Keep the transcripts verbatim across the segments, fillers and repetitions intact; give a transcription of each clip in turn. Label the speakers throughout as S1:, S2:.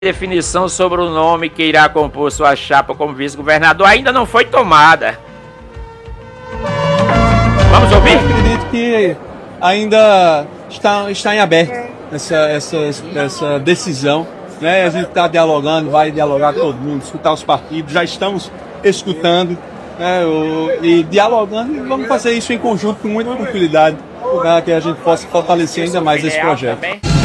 S1: definição sobre o nome que irá compor sua chapa como vice-governador ainda não foi tomada. Vamos ouvir?
S2: Eu acredito que ainda está, está em aberto essa, essa, essa decisão, né? A gente está dialogando, vai dialogar com todo mundo, escutar os partidos, já estamos escutando, né? O, e dialogando, e vamos fazer isso em conjunto com muita tranquilidade, para que a gente possa fortalecer ainda mais esse projeto.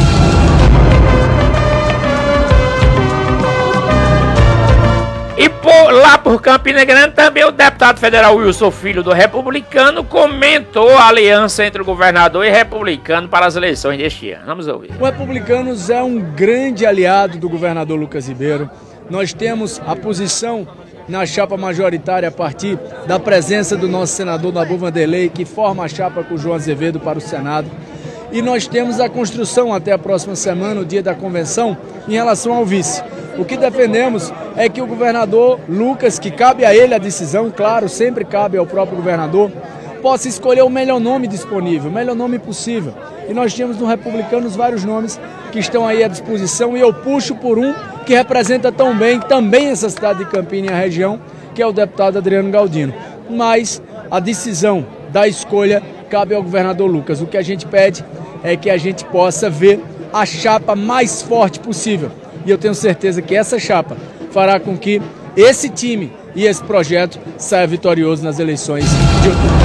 S1: E por, lá por Campina Grande também o deputado federal Wilson Filho, do Republicano, comentou a aliança entre o governador e republicano para as eleições deste ano. Vamos ouvir.
S3: O Republicanos é um grande aliado do governador Lucas Ribeiro. Nós temos a posição na chapa majoritária a partir da presença do nosso senador Nabu Vanderlei, que forma a chapa com o João Azevedo para o Senado. E nós temos a construção até a próxima semana, o dia da convenção, em relação ao vice. O que defendemos é que o governador Lucas, que cabe a ele a decisão, claro, sempre cabe ao próprio governador, possa escolher o melhor nome disponível, o melhor nome possível. E nós temos no Republicanos vários nomes que estão aí à disposição e eu puxo por um que representa tão bem, também essa cidade de Campina e a região, que é o deputado Adriano Galdino. Mas a decisão da escolha cabe ao governador Lucas. O que a gente pede é que a gente possa ver a chapa mais forte possível. E eu tenho certeza que essa chapa fará com que esse time e esse projeto saia vitorioso nas eleições de outubro.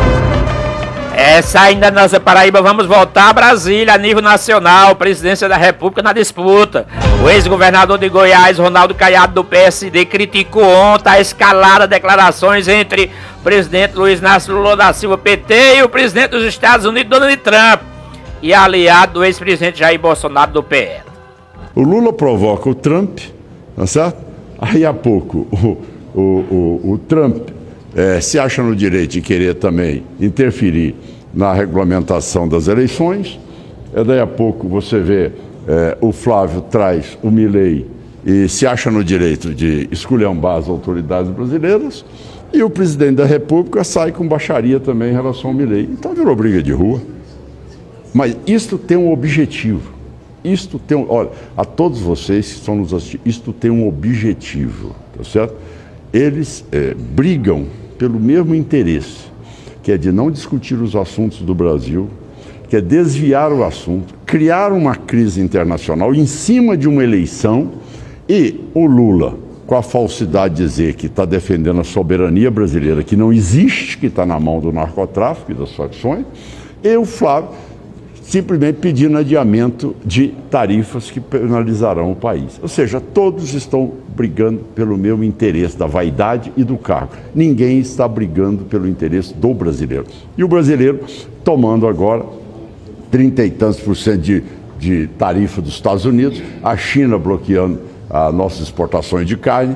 S1: Essa ainda na nossa Paraíba, vamos voltar a Brasília, a nível nacional, presidência da República na disputa. O ex-governador de Goiás, Ronaldo Caiado, do P S D, criticou ontem a escalada de declarações entre o presidente Luiz Inácio Lula da Silva, P T, e o presidente dos Estados Unidos, Donald Trump, e aliado do ex-presidente Jair Bolsonaro, do P L.
S4: O Lula provoca o Trump, tá certo? Aí a pouco o, o, o, o Trump é, se acha no direito de querer também interferir na regulamentação das eleições. É, daí a pouco você vê é, o Flávio traz o Milei e se acha no direito de esculhambar as autoridades brasileiras. E o presidente da República sai com baixaria também em relação ao Milei. Então virou briga de rua. Mas isto tem um objetivo. Isto tem, olha, a todos vocês que estão nos assistindo, isto tem um objetivo, tá certo? Eles é, brigam pelo mesmo interesse, que é de não discutir os assuntos do Brasil, que é desviar o assunto, criar uma crise internacional em cima de uma eleição, e o Lula, com a falsidade de dizer que está defendendo a soberania brasileira, que não existe, que está na mão do narcotráfico e das facções, e o Flávio simplesmente pedindo adiamento de tarifas que penalizarão o país. Ou seja, todos estão brigando pelo mesmo interesse da vaidade e do cargo. Ninguém está brigando pelo interesse do brasileiro. E o brasileiro tomando agora trinta e tantos por cento de, de tarifa dos Estados Unidos, a China bloqueando as nossas exportações de carne,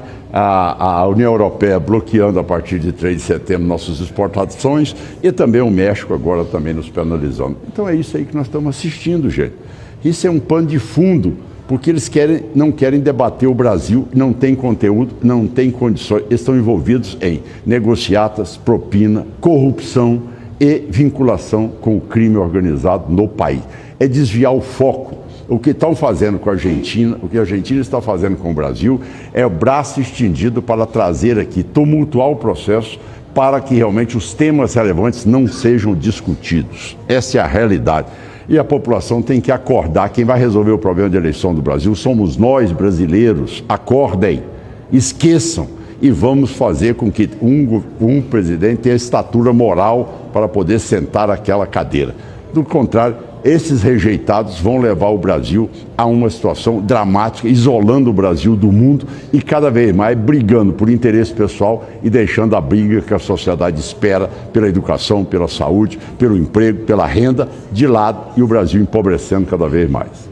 S4: a, a União Europeia bloqueando a partir de três de setembro nossas exportações e também o México agora também nos penalizando. Então é isso aí que nós estamos assistindo, gente. Isso é um pano de fundo, porque eles querem, não querem debater o Brasil, não tem conteúdo, não tem condições, eles estão envolvidos em negociatas, propina, corrupção e vinculação com o crime organizado no país. É desviar o foco. O que estão fazendo com a Argentina, o que a Argentina está fazendo com o Brasil, é o braço estendido para trazer aqui, tumultuar o processo para que realmente os temas relevantes não sejam discutidos. Essa é a realidade. E a população tem que acordar. Quem vai resolver o problema de eleição do Brasil somos nós, brasileiros. Acordem, esqueçam e vamos fazer com que um, um presidente tenha estatura moral para poder sentar aquela cadeira. Do contrário, esses rejeitados vão levar o Brasil a uma situação dramática, isolando o Brasil do mundo e cada vez mais brigando por interesse pessoal e deixando a briga que a sociedade espera pela educação, pela saúde, pelo emprego, pela renda de lado e o Brasil empobrecendo cada vez mais.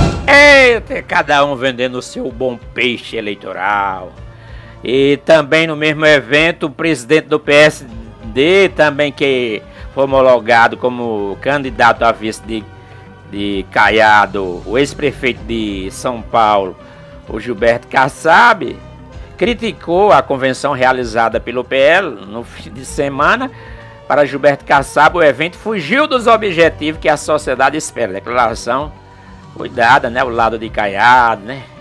S1: Eita, cada um vendendo o seu bom peixe eleitoral. E também no mesmo evento, o presidente do P S D também que foi homologado como candidato a vice de, de Caiado, o ex-prefeito de São Paulo, o Gilberto Kassab, criticou a convenção realizada pelo P L no fim de semana. Para Gilberto Kassab, o evento fugiu dos objetivos que a sociedade espera. Declaração cuidada, né? O lado de Caiado, né?